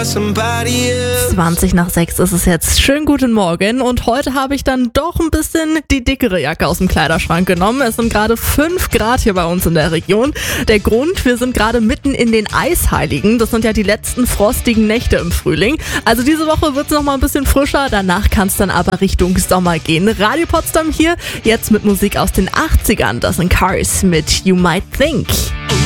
5:20 ist es jetzt. Schönen guten Morgen und heute habe ich dann doch ein bisschen die dickere Jacke aus dem Kleiderschrank genommen. Es sind gerade 5 Grad hier bei uns in der Region. Der Grund, wir sind gerade mitten in den Eisheiligen. Das sind ja die letzten frostigen Nächte im Frühling. Also diese Woche wird es noch mal ein bisschen frischer, danach kann es dann aber Richtung Sommer gehen. Radio Potsdam hier, jetzt mit Musik aus den 80ern. Das sind Cars mit You Might Think.